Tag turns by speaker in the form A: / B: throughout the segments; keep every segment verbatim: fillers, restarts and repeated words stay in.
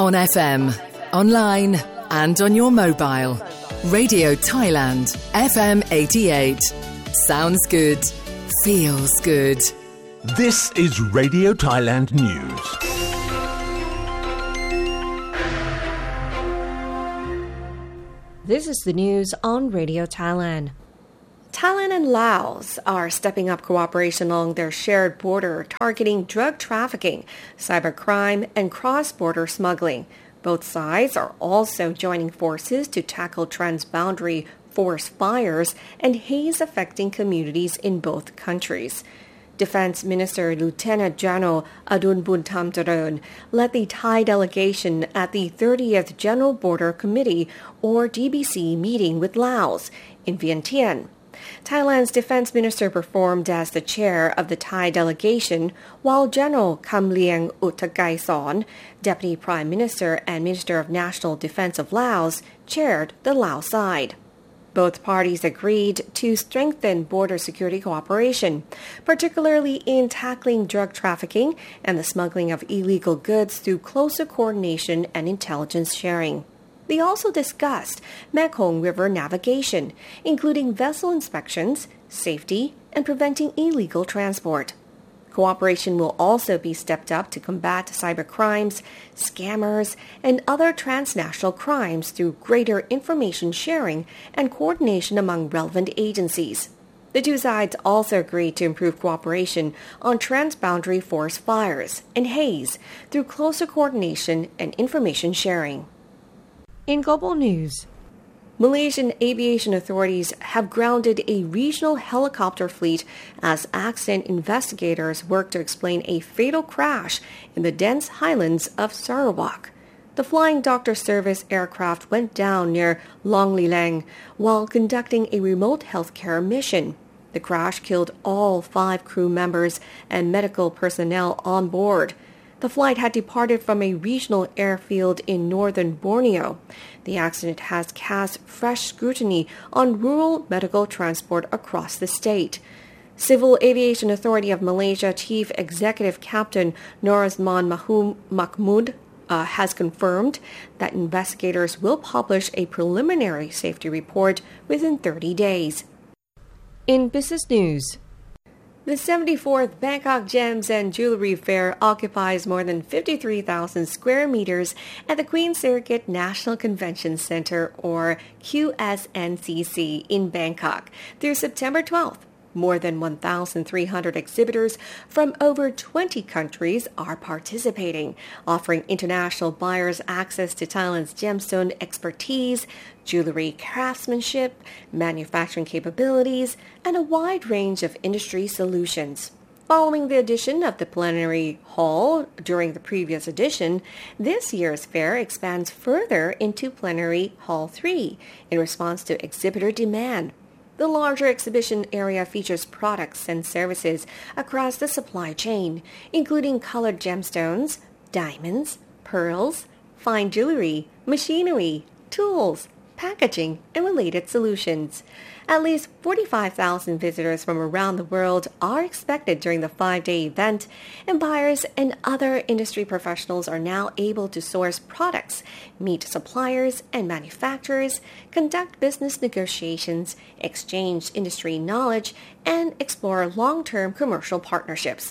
A: On F M, online and on your mobile. Radio Thailand, F M eighty-eight. Sounds good. Feels good.
B: This is Radio Thailand News.
C: This is the news on Radio Thailand. Thailand and Laos are stepping up cooperation along their shared border targeting drug trafficking, cybercrime, and cross-border smuggling. Both sides are also joining forces to tackle transboundary forest fires and haze affecting communities in both countries. Defense Minister Lieutenant General Adun Buntam Jareun led the Thai delegation at the thirtieth General Border Committee or D B C meeting with Laos in Vientiane. Thailand's defense minister performed as the chair of the Thai delegation, while General Kamlieng Uttagaisorn, Deputy Prime Minister and Minister of National Defense of Laos, chaired the Laos side. Both parties agreed to strengthen border security cooperation, particularly in tackling drug trafficking and the smuggling of illegal goods through closer coordination and intelligence sharing. They also discussed Mekong River navigation, including vessel inspections, safety, and preventing illegal transport. Cooperation will also be stepped up to combat cybercrimes, scammers, and other transnational crimes through greater information sharing and coordination among relevant agencies. The two sides also agreed to improve cooperation on transboundary forest fires and haze through closer coordination and information sharing. In global news, Malaysian aviation authorities have grounded a regional helicopter fleet as accident investigators work to explain a fatal crash in the dense highlands of Sarawak. The Flying Doctor Service aircraft went down near Long Lilang while conducting a remote healthcare mission. The crash killed all five crew members and medical personnel on board. The flight had departed from a regional airfield in northern Borneo. The accident has cast fresh scrutiny on rural medical transport across the state. Civil Aviation Authority of Malaysia Chief Executive Captain Norazman Mahum Mahmud uh, has confirmed that investigators will publish a preliminary safety report within thirty days. In business news, the seventy-fourth Bangkok Gems and Jewellery Fair occupies more than fifty-three thousand square meters at the Queen Sirikit National Convention Center, or Q S N C C, in Bangkok through September twelfth. More than one thousand three hundred exhibitors from over twenty countries are participating, offering international buyers access to Thailand's gemstone expertise, jewelry craftsmanship, manufacturing capabilities, and a wide range of industry solutions. Following the addition of the plenary hall during the previous edition, this year's fair expands further into Plenary Hall three in response to exhibitor demand. The larger exhibition area features products and services across the supply chain, including colored gemstones, diamonds, pearls, fine jewelry, machinery, tools, packaging, and related solutions. At least forty-five thousand visitors from around the world are expected during the five-day event, and buyers and other industry professionals are now able to source products, meet suppliers and manufacturers, conduct business negotiations, exchange industry knowledge, and explore long-term commercial partnerships.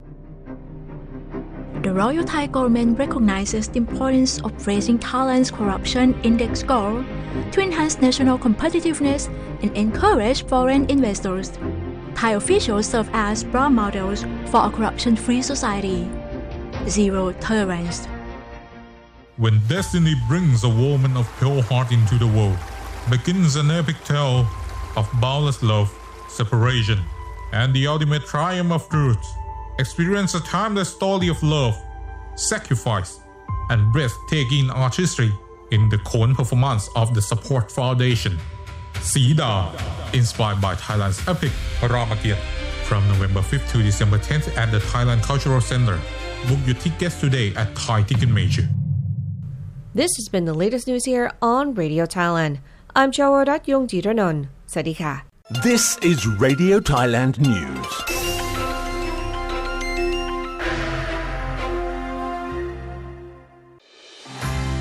D: The Royal Thai government recognizes the importance of raising Thailand's corruption index score to enhance national competitiveness and encourage foreign investors. Thai officials serve as role models for a corruption-free society. Zero tolerance.
E: When destiny brings a woman of pure heart into the world, begins an epic tale of boundless love, separation, and the ultimate triumph of truth. Experience a timeless story of love, sacrifice, and breathtaking artistry in the Khon performance of the Support Foundation. Sida, inspired by Thailand's epic Ramakiat, from November fifth to December tenth at the Thailand Cultural Center. Book your tickets today at Thai Ticket Major.
C: This has been the latest news here on Radio Thailand. I'm Chawarat Yongjiranon. Sadika.
B: This is Radio Thailand News.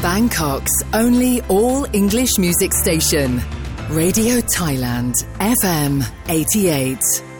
A: Bangkok's only all-English music station. Radio Thailand, F M eighty-eight.